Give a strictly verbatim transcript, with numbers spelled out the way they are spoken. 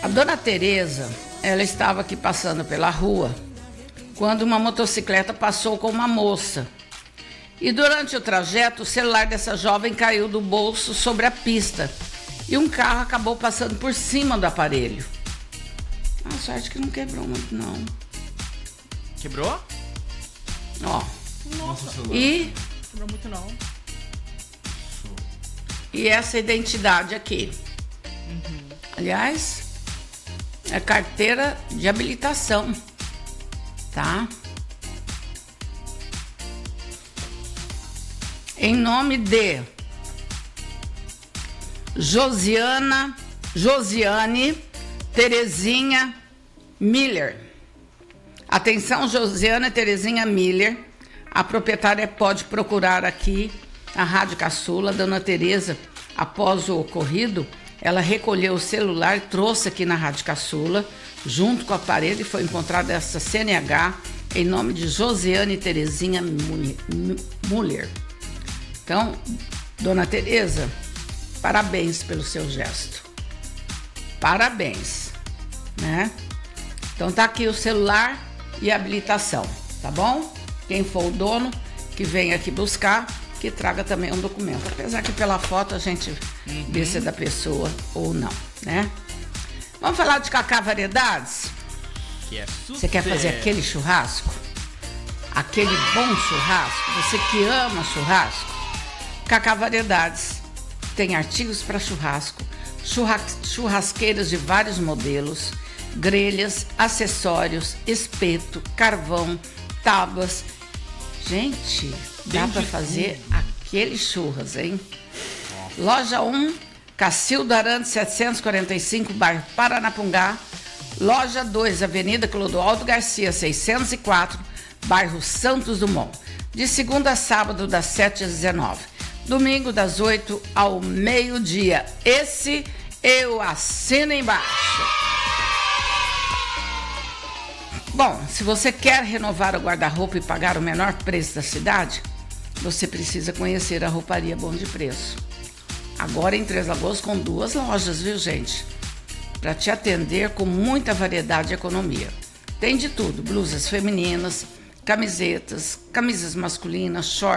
A dona Tereza, ela estava aqui passando pela rua quando uma motocicleta passou com uma moça. E durante o trajeto, o celular dessa jovem caiu do bolso sobre a pista e um carro acabou passando por cima do aparelho. A sorte que não quebrou muito, não. Quebrou? Ó. Nossa, e quebrou muito não. E essa identidade aqui. Uhum. Aliás, é carteira de habilitação, tá? Em nome de Josiana, Josiane Terezinha Miller. Atenção, Josiana Terezinha Miller. A proprietária pode procurar aqui a Rádio Caçula. Dona Tereza, após o ocorrido, ela recolheu o celular, trouxe aqui na Rádio Caçula, junto com o aparelho, e foi encontrada essa C N H em nome de Josiane Terezinha Muller. Então, Dona Tereza, parabéns pelo seu gesto. Parabéns, né? Então tá aqui o celular e a habilitação, tá bom? Quem for o dono, que venha aqui buscar, que traga também um documento. Apesar que pela foto a gente uhum. vê se é da pessoa ou não, né? Vamos falar de Cacá Variedades? Que é super. Você quer fazer aquele churrasco? Aquele bom churrasco? Você que ama churrasco? Cacá Variedades tem artigos para churrasco, churra- churrasqueiras de vários modelos, grelhas, acessórios, espeto, carvão, tábuas. Gente, dá para fazer aquele churras, hein? Loja um, Cacildo Arantes setecentos e quarenta e cinco, bairro Paranapungá. Loja dois, Avenida Clodoaldo Garcia seiscentos e quatro, bairro Santos Dumont. De segunda a sábado, das sete às dezenove. Domingo, das oito ao meio-dia. Esse eu assino embaixo. Bom, se você quer renovar o guarda-roupa e pagar o menor preço da cidade, você precisa conhecer a Rouparia Bom de Preço. Agora em Três Lagoas com duas lojas, viu, gente? Para te atender com muita variedade e economia. Tem de tudo, blusas femininas, camisetas, camisas masculinas, shorts,